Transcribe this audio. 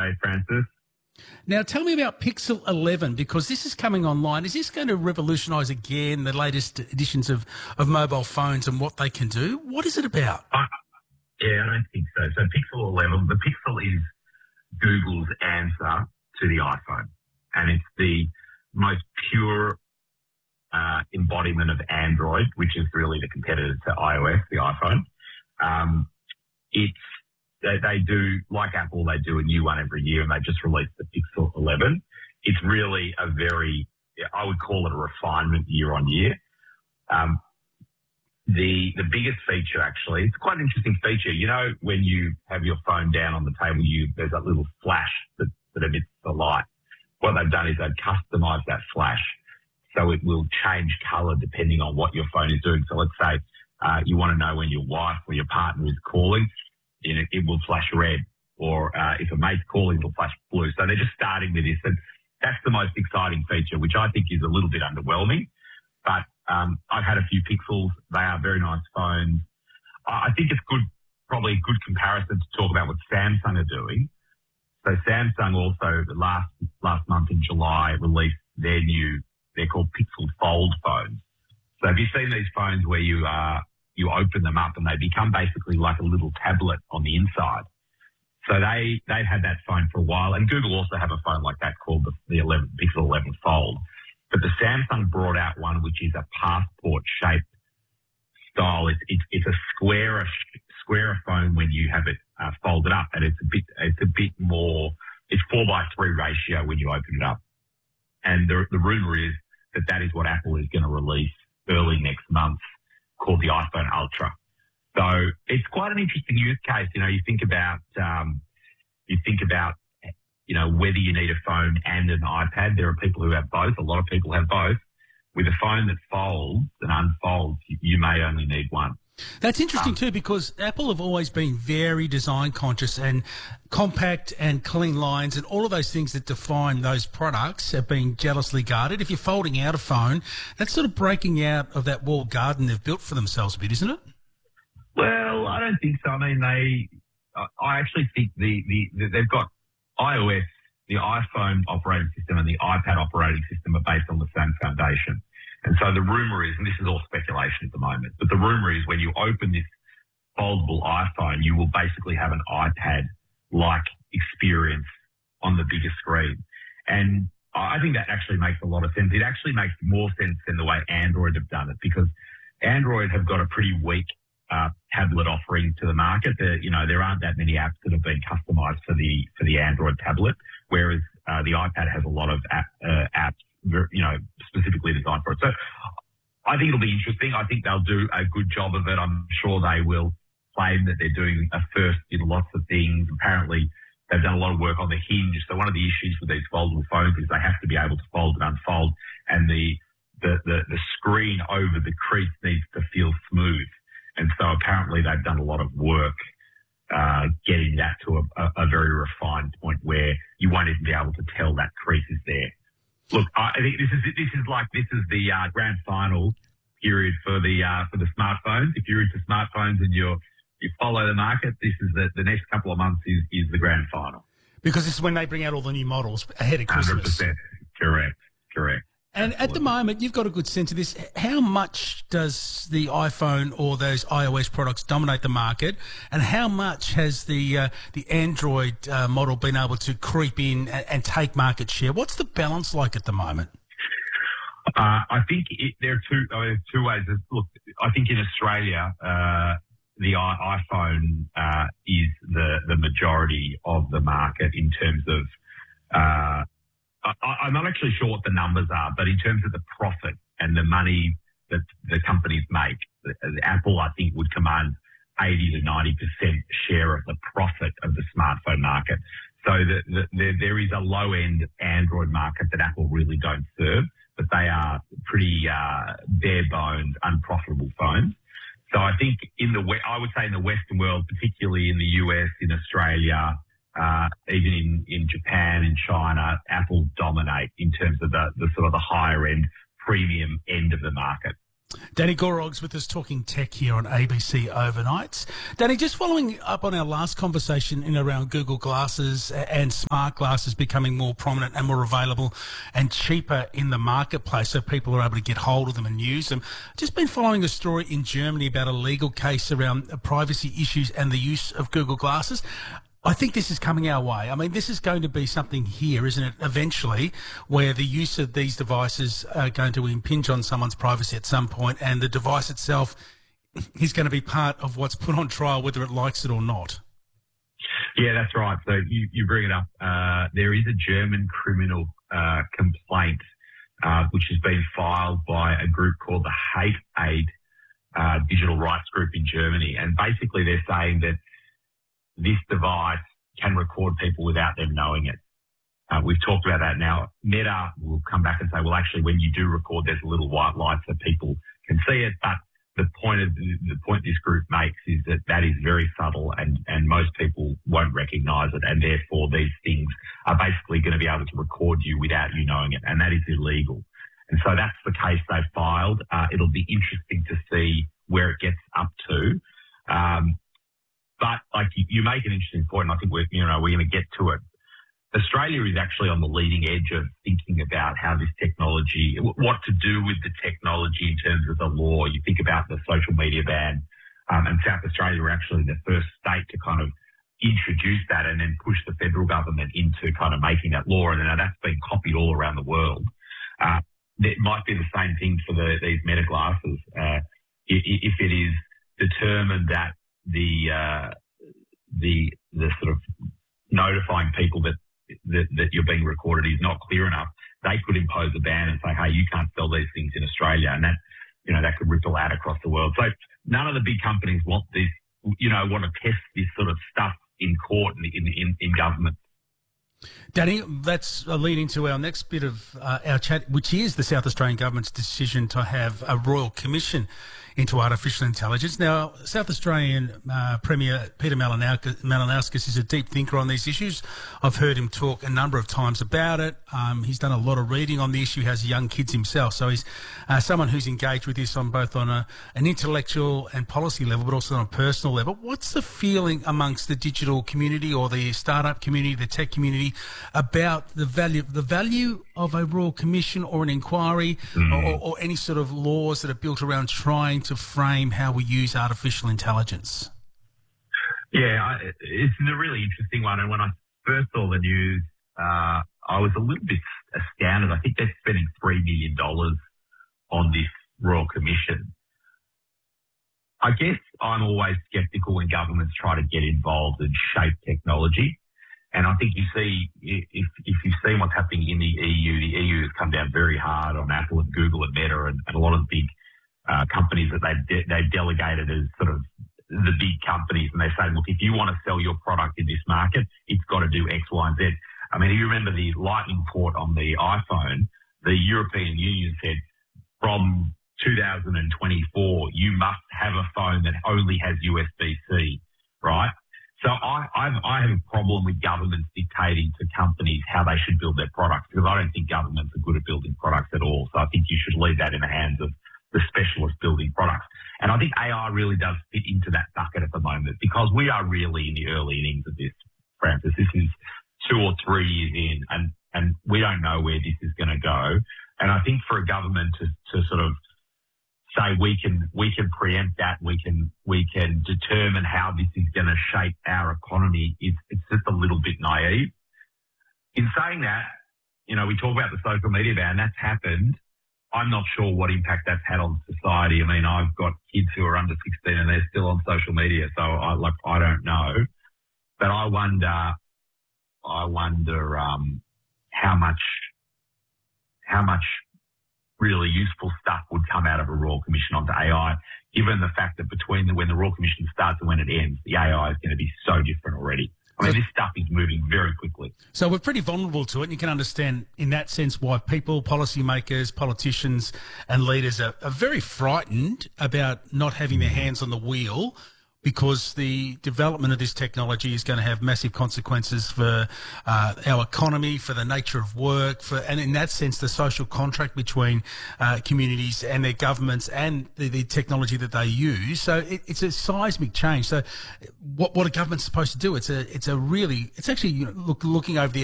G'day, Francis. Now, tell me about Pixel 11, because this is coming online. Is this going to revolutionise again the latest editions of mobile phones and what they can do? What is it about? Yeah, I don't think so. So Pixel 11, the Pixel is Google's answer to the iPhone, and it's the most pure embodiment of Android, which is really the competitor to iOS, the iPhone. They do, like Apple, they do a new one every year, and they just released the Pixel 11. It's really a very, I would call it a refinement year on year. The biggest feature, actually, it's quite an interesting feature. You know, when you have your phone down on the table, there's that little flash that emits the light. What they've done is they've customised that flash so it will change colour depending on what your phone is doing. So let's say you want to know when your wife or your partner is calling, it will flash red. Or if a mate's calling, it'll flash blue. So they're just starting with this. And that's the most exciting feature, which I think is a little bit underwhelming. But I've had a few Pixels. They are very nice phones. I think it's probably a good comparison to talk about what Samsung are doing. So Samsung also last month in July released they're called Pixel Fold phones. So have you seen these phones where you open them up and they become basically like a little tablet on the inside? So they've had that phone for a while, and Google also have a phone like that called the Pixel 11 Fold. But the Samsung brought out one which is a passport-shaped style. It's a squarer phone when you have it folded up, and it's a bit more. It's 4:3 ratio when you open it up. And the rumor is that is what Apple is going to release early next month, called the iPhone Ultra. So it's quite an interesting use case. You know, you think about whether you need a phone and an iPad. There are people who have both. A lot of people have both. With a phone that folds and unfolds, you may only need one. That's interesting too, because Apple have always been very design conscious, and compact and clean lines and all of those things that define those products have been jealously guarded. If you're folding out a phone, that's sort of breaking out of that walled garden they've built for themselves a bit, isn't it? Well, I don't think so. I mean, I actually think they've got iOS, the iPhone operating system and the iPad operating system are based on the same foundation. And so the rumour is, and this is all speculation at the moment, but the rumour is when you open this foldable iPhone, you will basically have an iPad-like experience on the bigger screen. And I think that actually makes a lot of sense. It actually makes more sense than the way Android have done it, because Android have got a pretty weak tablet offering to the market. There aren't that many apps that have been customised for the Android tablet, whereas the iPad has a lot of apps, specifically designed for it. So I think it'll be interesting. I think they'll do a good job of it. I'm sure they will claim that they're doing a first in lots of things. Apparently, they've done a lot of work on the hinge. So one of the issues with these foldable phones is they have to be able to fold and unfold, and the screen over the crease needs to feel smooth. And so apparently they've done a lot of work getting that to a very refined point where you won't even be able to tell that crease is there. Look, I think this is the grand final period for the smartphones. If you're into smartphones and you follow the market, this is the next couple of months is the grand final. Because this is when they bring out all the new models ahead of Christmas. 100%. Correct. And at the moment, you've got a good sense of this. How much does the iPhone or those iOS products dominate the market, and how much has the Android model been able to creep in and take market share? What's the balance like at the moment? I think there are two ways. Look, I think in Australia, the iPhone is the majority of the market in terms of. I'm not actually sure what the numbers are, but in terms of the profit and the money that the companies make, Apple, I think, would command 80 to 90% share of the profit of the smartphone market. So there is a low-end Android market that Apple really don't serve, but they are pretty bare-bones, unprofitable phones. So I think I would say in the Western world, particularly in the US, in Australia, even in Japan and China, Apple dominate in terms of the sort of the higher end, premium end of the market. Danny Gorogs with us talking tech here on ABC Overnights. Danny, just following up on our last conversation in around Google Glasses and smart glasses becoming more prominent and more available and cheaper in the marketplace so people are able to get hold of them and use them. Just been following a story in Germany about a legal case around privacy issues and the use of Google Glasses. I think this is coming our way. I mean, this is going to be something here, isn't it, eventually, where the use of these devices are going to impinge on someone's privacy at some point, and the device itself is going to be part of what's put on trial, whether it likes it or not. Yeah, that's right. So you bring it up. There is a German criminal complaint which has been filed by a group called the Hate Aid Digital Rights Group in Germany. And basically they're saying that this device can record people without them knowing it. We've talked about that now. Meta will come back and say, well, actually, when you do record, there's a little white light so people can see it. But the point this group makes is that is very subtle and most people won't recognise it. And therefore, these things are basically going to be able to record you without you knowing it. And that is illegal. And so that's the case they filed. It'll be interesting to see where it gets up to. But like you make an interesting point, and I think we're going to get to it. Australia is actually on the leading edge of thinking about how this technology, what to do with the technology in terms of the law. You think about the social media ban, and South Australia were actually the first state to kind of introduce that and then push the federal government into kind of making that law. And now that's been copied all around the world. It might be the same thing for these Meta glasses. If it is determined that the sort of notifying people that you're being recorded is not clear enough, they could impose a ban and say, hey, you can't sell these things in Australia. And that could ripple out across the world. So none of the big companies want this, want to test this sort of stuff in court and in government. Danny, that's a lead into our next bit of our chat, which is the South Australian government's decision to have a Royal Commission into artificial intelligence. Now, South Australian Premier Peter Malinauskas is a deep thinker on these issues. I've heard him talk a number of times about it. He's done a lot of reading on the issue, has young kids himself. So he's someone who's engaged with this on both on an intellectual and policy level, but also on a personal level. What's the feeling amongst the digital community or the startup community, the tech community, about the value of a Royal Commission or an inquiry or any sort of laws that are built around trying to frame how we use artificial intelligence? Yeah, it's a really interesting one. And when I first saw the news, I was a little bit astounded. I think they're spending $3 million on this Royal Commission. I guess I'm always sceptical when governments try to get involved and shape technology. And I think you see, if you've seen what's happening in the EU has come down very hard on Apple and Google and Meta and a lot of the big companies that they've delegated as sort of the big companies. And they say, look, if you want to sell your product in this market, it's got to do X, Y, and Z. I mean, you remember the Lightning port on the iPhone, the European Union said from 2024, you must have a phone that only has USB-C, right? So I have a problem with governments dictating to companies how they should build their products, because I don't think governments are good at building products at all. So I think you should leave that in the hands of the specialists building products. And I think AI really does fit into that bucket at the moment, because we are really in the early innings of this, Francis. This is 2 or 3 years in, and we don't know where this is going to go. And I think for a government to sort of say we can preempt that, we can determine how this is going to shape our economy, it's just a little bit naive. In saying that, we talk about the social media ban, that's happened. I'm not sure what impact that's had on society. I mean, I've got kids who are under 16 and they're still on social media, so I don't know. But I wonder how much really useful stuff would come out of a Royal Commission onto AI, given the fact that between when the Royal Commission starts and when it ends, the AI is going to be so different already. I mean, this stuff is moving very quickly. So we're pretty vulnerable to it, and you can understand in that sense why people, policymakers, politicians and leaders are very frightened about not having their hands on the wheel. because the development of this technology is going to have massive consequences for our economy, for the nature of work, and in that sense, the social contract between communities and their governments and the technology that they use. So it's a seismic change. So what a government's supposed to do? It's actually looking over the